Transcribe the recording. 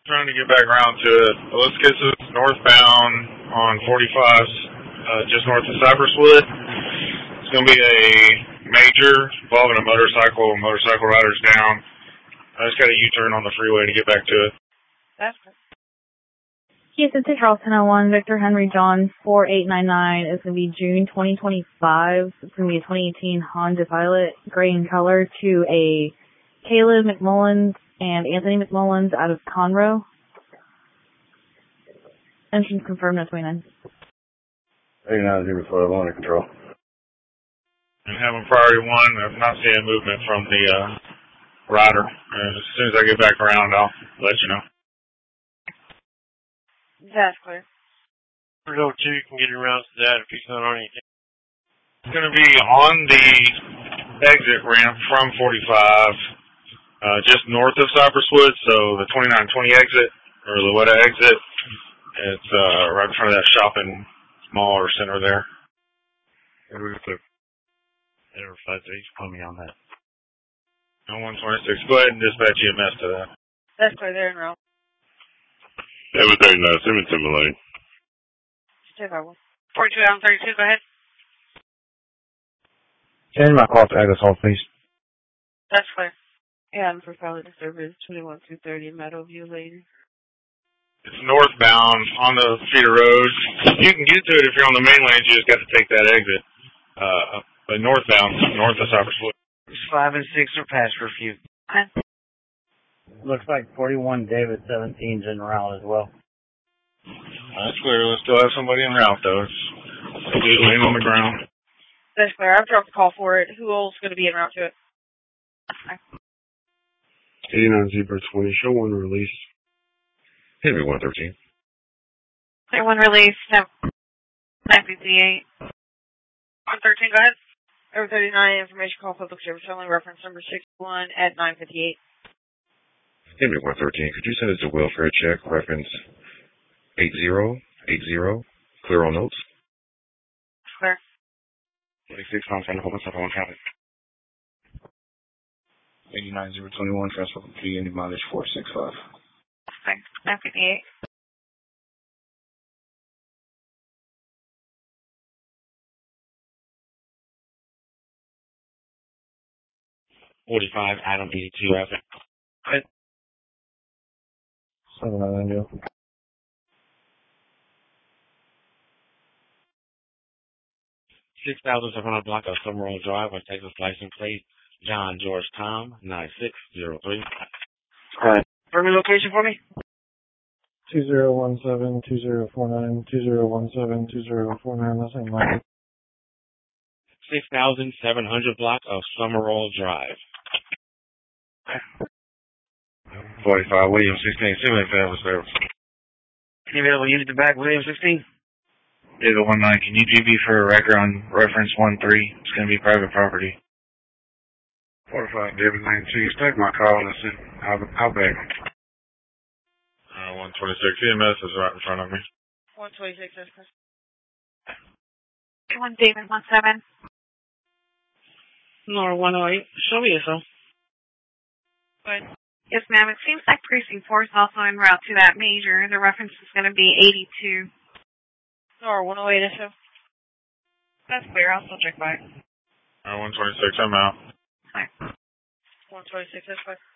Trying to get back around to it. Let's get to northbound on 45, just north of Cypresswood. It's going to be a major involving a motorcycle. Motorcycle riders down. I just got a U-turn on the freeway to get back to it. That's good. Houston to Charleston 01, Victor Henry John 4899. It's going to be June 2025. It's going to be a 2018 Honda Pilot, gray in color, to a Caleb McMullins and Anthony McMullins out of Conroe. Entrance confirmed at 29. 89-0-4, under control. And having priority one, I'm not seeing movement from the rider. As soon as I get back around, I'll let you know. That's clear. Go 2, you can get around to that if he's not on anything. It's going to be on the exit ramp from 45, just north of Cypresswood, so the 2920 exit, or the Lowetta exit. It's right in front of that shopping mall or center there. We're clear. There, 5-8, call me on that. On 126, go ahead and dispatch EMS to that. That's clear, they're in route. Ever 39, send me to Malane. 42 out on 32, go ahead. Change my call to Agnes Hall, please. That's clear. Yeah, I'm for pilot service 21230 Meadowview Lane. It's northbound on the feeder road. You can get to it if you're on the main lane, you just got to take that exit. But northbound, north of Cypresswood. 5 and 6 are past curfew. Okay. Looks like 41 David 17's en route as well. That's clear. Let's still have somebody en route, though. It's laying on the ground. That's clear. I've dropped a call for it. Who else is going to be en route to it? Okay. 89-0-20, show 1 release. Hit me 113. Say 1 release, 958. 113, go ahead. Over 39, information call, public service only, reference number 61 at 958. Hit me 113. Could you send us a welfare check, reference 8080, clear on notes? Clear. 46, I'm trying to hold myself on traffic. 89-0-21, transfer from P, any mileage 465. Okay, 958. Adam 82 traffic. 790. 6,700 block of Summerall Drive on Texas license plate, John George Tom, 9603. Alright. Permit location for me? 2017 2049 2017 2049. That's in line. 6,700 block of Summerall Drive. 45, William 16, simulate family service. Any available unit to back, William 16? David 19, can you GB for a record on reference 13? It's going to be private property. 45, David 19, expect my call, listen, I'll back. 126, EMS is right in front of me. 126, that's clear. 1 David 17. Nora 108, show me yourself. Good. Yes, ma'am. It seems like Precinct 4 is also en route to that major. The reference is going to be 82. Nora 108, so. That's clear. I'll still check back. 126, I'm out. Hi. 126, that's clear.